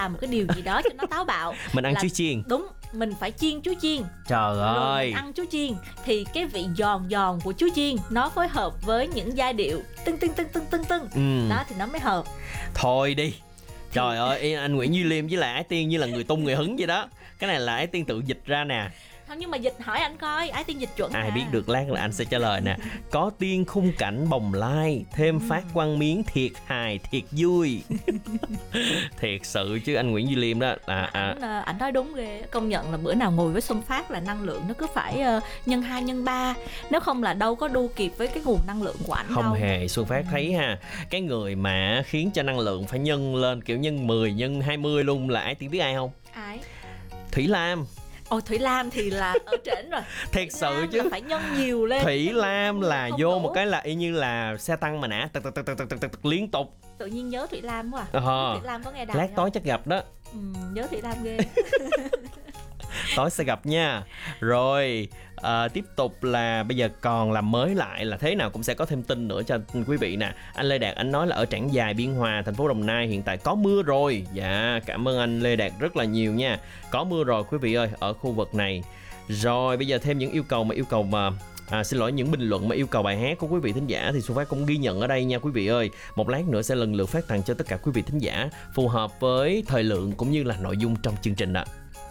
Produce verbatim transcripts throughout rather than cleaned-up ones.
làm một cái điều gì đó cho nó táo bạo. Mình ăn là, chuối chiên. Đúng, mình phải chiên chuối chiên. Trời rồi ơi, mình ăn chuối chiên thì cái vị giòn giòn của chuối chiên nó phối hợp với những giai điệu tưng tưng tưng tưng tưng tưng ừ. đó thì nó mới hợp. Thôi đi. Trời ơi, anh Nguyễn Duy Liêm với lại Ái Tiên như là người tung người hứng vậy đó. Cái này là Ái Tiên tự dịch ra nè. Không, nhưng mà dịch hỏi anh coi, Ái Tiên dịch chuẩn. Ai à. biết được, lát là anh sẽ trả lời nè. Có tiên khung cảnh bồng lai, thêm phát quang miếng thiệt hài thiệt vui. Thiệt sự chứ anh Nguyễn Duy Liêm đó là Ảnh à, ảnh nói đúng ghê. Công nhận là bữa nào ngồi với Xuân Phát là năng lượng nó cứ phải uh, nhân hai nhân ba. Nếu không là đâu có đua kịp với cái nguồn năng lượng của ảnh không đâu. hề. Xuân Phát thấy ha, cái người mà khiến cho năng lượng phải nhân lên kiểu nhân mười, nhân hai mươi luôn là Ái Tiên biết ai không? Ai? Thủy Lam. Ồ, Thủy Lam thì là ở trển rồi. Thiệt sự chứ, phải nhân nhiều lên. Thủy Lam là không vô đủ. một cái là y như là xe tăng mà nã tật tật tật tật tật tật liên tục. Tự nhiên nhớ Thủy Lam quá à. Ờ. Thủy Lam có nghe đài Lát không? tối chắc gặp đó. Ừ, nhớ Thủy Lam ghê. Tối sẽ gặp nha. Rồi à, tiếp tục là bây giờ còn làm mới lại là thế nào cũng sẽ có thêm tin nữa cho quý vị nè. Anh Lê Đạt anh nói là ở Trảng Giài, Biên Hòa, thành phố Đồng Nai hiện tại có mưa rồi. Dạ, cảm ơn anh Lê Đạt rất là nhiều nha. Có mưa rồi quý vị ơi ở khu vực này. Rồi bây giờ thêm những yêu cầu mà yêu cầu mà À, xin lỗi, những bình luận mà yêu cầu bài hát của quý vị thính giả thì Xuân Phát cũng ghi nhận ở đây nha quý vị ơi. Một lát nữa sẽ lần lượt phát tặng cho tất cả quý vị thính giả phù hợp với thời lượng cũng như là nội dung trong chương trình ạ.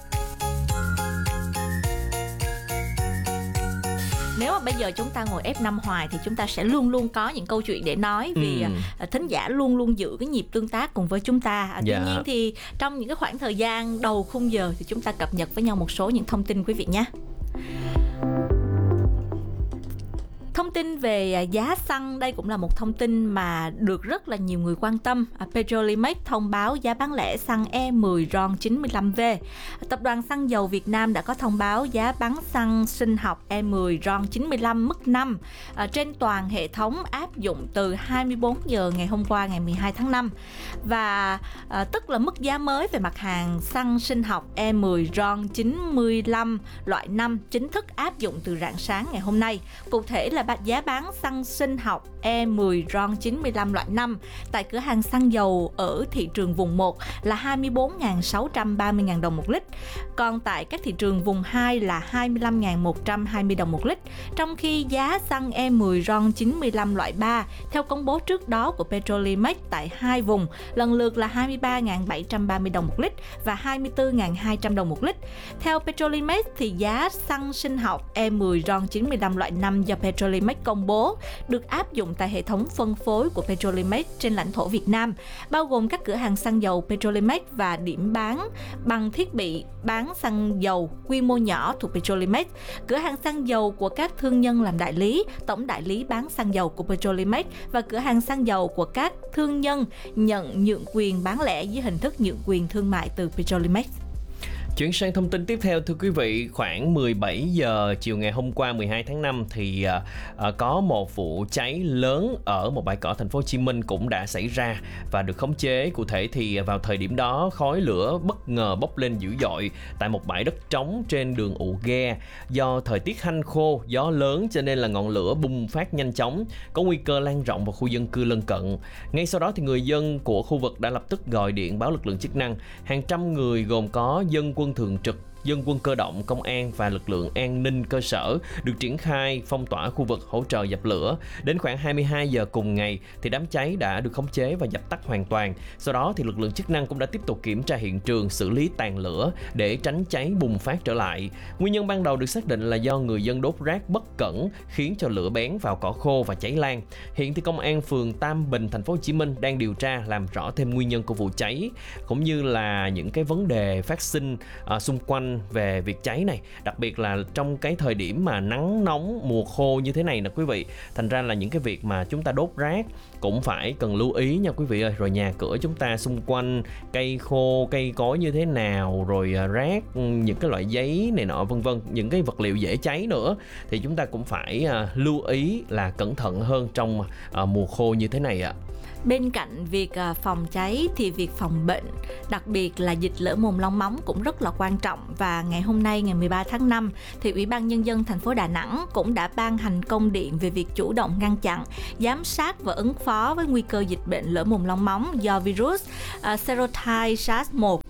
Nếu mà bây giờ chúng ta ngồi ép năm hoài thì chúng ta sẽ luôn luôn có những câu chuyện để nói, vì ừ. thính giả luôn luôn giữ cái nhịp tương tác cùng với chúng ta. À, dạ. Tuy nhiên thì trong những cái khoảng thời gian đầu khung giờ thì chúng ta cập nhật với nhau một số những thông tin quý vị nhé. Thông tin về giá xăng, đây cũng là một thông tin mà được rất là nhiều người quan tâm. Petrolimex thông báo giá bán lẻ xăng E mười RON chín mươi lăm V. Tập đoàn Xăng dầu Việt Nam đã có thông báo giá bán xăng sinh học E mười RON chín mươi lăm mức năm à, trên toàn hệ thống áp dụng từ hai mươi bốn giờ ngày hôm qua ngày mười hai tháng năm. Và à, tức là mức giá mới về mặt hàng xăng sinh học E mười RON chín mươi lăm loại năm chính thức áp dụng từ rạng sáng ngày hôm nay. Cụ thể là giá bán xăng sinh học E mười RON chín mươi lăm loại năm tại cửa hàng xăng dầu ở thị trường vùng một là hai mươi bốn nghìn sáu trăm ba mươi nghìn đồng một lít, còn tại các thị trường vùng hai là hai mươi lăm nghìn một trăm hai mươi đồng một lít, trong khi giá xăng E mười RON chín mươi lăm loại ba theo công bố trước đó của Petrolimex tại hai vùng lần lượt là hai mươi ba nghìn bảy trăm ba mươi đồng một lít và hai mươi tư nghìn hai trăm đồng một lít. Theo Petrolimex thì giá xăng sinh học E mười RON chín mươi lăm loại năm do Petrolimex công bố được áp dụng tại hệ thống phân phối của Petrolimex trên lãnh thổ Việt Nam, bao gồm các cửa hàng xăng dầu Petrolimex và điểm bán bằng thiết bị bán xăng dầu quy mô nhỏ thuộc Petrolimex, cửa hàng xăng dầu của các thương nhân làm đại lý, tổng đại lý bán xăng dầu của Petrolimex và cửa hàng xăng dầu của các thương nhân nhận nhượng quyền bán lẻ dưới hình thức nhượng quyền thương mại từ Petrolimex. Chuyển sang thông tin tiếp theo thưa quý vị, khoảng mười bảy giờ chiều ngày hôm qua mười hai tháng năm thì uh, uh, có một vụ cháy lớn ở một bãi cỏ thành phố Hồ Chí Minh cũng đã xảy ra và được khống chế. Cụ thể thì vào thời điểm đó khói lửa bất ngờ bốc lên dữ dội tại một bãi đất trống trên đường ụ ghe. Do thời tiết hanh khô, gió lớn cho nên là ngọn lửa bùng phát nhanh chóng, có nguy cơ lan rộng vào khu dân cư lân cận. Ngay sau đó thì người dân của khu vực đã lập tức gọi điện báo lực lượng chức năng. Hàng trăm người gồm có dân quân thường trực, dân quân cơ động, công an và lực lượng an ninh cơ sở được triển khai phong tỏa khu vực hỗ trợ dập lửa. Đến khoảng hai mươi hai giờ cùng ngày thì đám cháy đã được khống chế và dập tắt hoàn toàn. Sau đó thì lực lượng chức năng cũng đã tiếp tục kiểm tra hiện trường, xử lý tàn lửa để tránh cháy bùng phát trở lại. Nguyên nhân ban đầu được xác định là do người dân đốt rác bất cẩn khiến cho lửa bén vào cỏ khô và cháy lan. Hiện thì công an phường Tam Bình, thành phố Hồ Chí Minh đang điều tra làm rõ thêm nguyên nhân của vụ cháy cũng như là những cái vấn đề phát sinh à, xung quanh về việc cháy này, đặc biệt là trong cái thời điểm mà nắng nóng mùa khô như thế này nè quý vị. Thành ra là những cái việc mà chúng ta đốt rác cũng phải cần lưu ý nha quý vị ơi. Rồi nhà cửa chúng ta xung quanh cây khô, cây cối như thế nào, rồi rác, những cái loại giấy này nọ vân vân, những cái vật liệu dễ cháy nữa thì chúng ta cũng phải uh, lưu ý là cẩn thận hơn trong uh, mùa khô như thế này ạ. Bên cạnh việc phòng cháy thì việc phòng bệnh, đặc biệt là dịch lở mồm long móng cũng rất là quan trọng. Và ngày hôm nay ngày mười ba tháng năm thì Ủy ban Nhân dân thành phố Đà Nẵng cũng đã ban hành công điện về việc chủ động ngăn chặn, giám sát và ứng phó với nguy cơ dịch bệnh lở mồm long móng do virus uh, serotype SARS một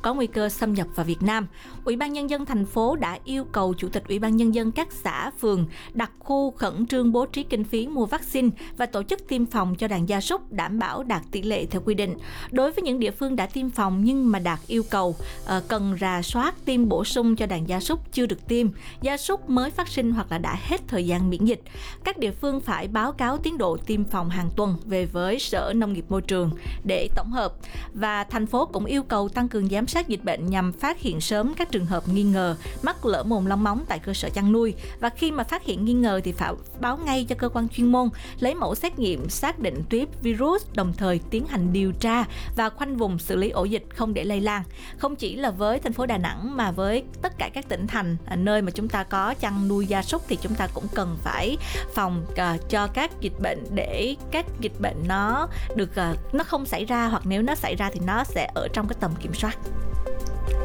có nguy cơ xâm nhập vào Việt Nam. Ủy ban Nhân dân thành phố đã yêu cầu Chủ tịch Ủy ban Nhân dân các xã, phường, đặc khu khẩn trương bố trí kinh phí mua vaccine và tổ chức tiêm phòng cho đàn gia súc đảm bảo đạt tỷ lệ theo quy định. Đối với những địa phương đã tiêm phòng nhưng mà đạt yêu cầu, cần rà soát tiêm bổ sung cho đàn gia súc chưa được tiêm, gia súc mới phát sinh hoặc là đã hết thời gian miễn dịch. Các địa phương phải báo cáo tiến độ tiêm phòng hàng tuần về với Sở Nông nghiệp Môi trường để tổng hợp. Và thành phố cũng yêu cầu tăng cường giám sát dịch bệnh nhằm phát hiện sớm các trường hợp nghi ngờ mắc lở mồm long móng tại cơ sở chăn nuôi. Và khi mà phát hiện nghi ngờ thì phải báo ngay cho cơ quan chuyên môn, lấy mẫu xét nghiệm xác định tuyếp virus, đồng thời tiến hành điều tra và khoanh vùng xử lý ổ dịch không để lây lan. Không chỉ là với thành phố Đà Nẵng mà với tất cả các tỉnh thành nơi mà chúng ta có chăn nuôi gia súc thì chúng ta cũng cần phải phòng uh, cho các dịch bệnh để các dịch bệnh nó được uh, nó không xảy ra, hoặc nếu nó xảy ra thì nó sẽ ở trong cái tầm kiểm soát.